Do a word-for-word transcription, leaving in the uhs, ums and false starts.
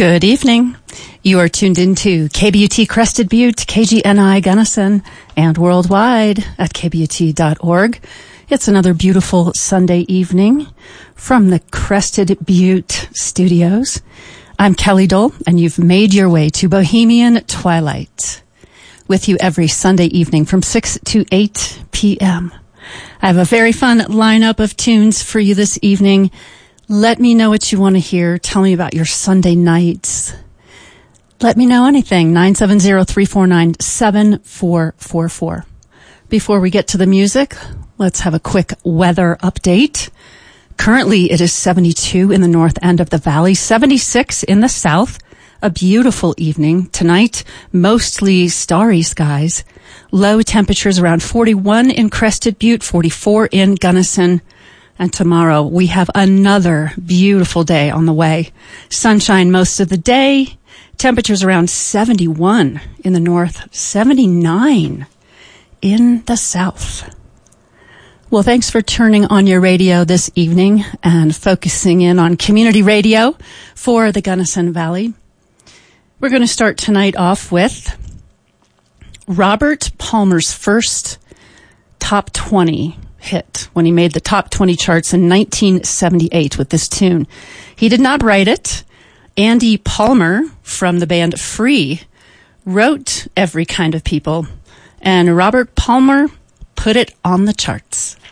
Good evening. You are tuned into K B U T Crested Butte, K G N I Gunnison, and worldwide at k b u t dot org. It's another beautiful Sunday evening from the Crested Butte studios. I'm Kelly Dole, and you've made your way to Bohemian Twilight with you every Sunday evening from six to eight p.m. I have a very fun lineup of tunes for you this evening. Let me know what you want to hear. Tell me about your Sunday nights. Let me know anything. nine seven zero, three four nine, seven four four four. Before we get to the music, let's have a quick weather update. Currently, it is seventy-two in the north end of the valley, seventy-six in the south. A beautiful evening. Tonight, mostly starry skies. Low temperatures around forty-one in Crested Butte, forty-four in Gunnison. And tomorrow, we have another beautiful day on the way. Sunshine most of the day. Temperatures around seventy-one in the north, seventy-nine in the south. Well, thanks for turning on your radio this evening and focusing in on community radio for the Gunnison Valley. We're going to start tonight off with Robert Palmer's first top twenty hit when he made the top twenty charts in nineteen seventy-eight with this tune. He did not write it. Andy Palmer from the band Free wrote Every Kind of People, and Robert Palmer put it on the charts.